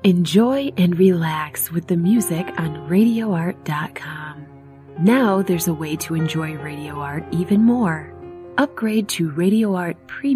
Enjoy and relax with the music on RadioArt.com. Now there's a way to enjoy Radio Art even more. Upgrade to Radio Art Premium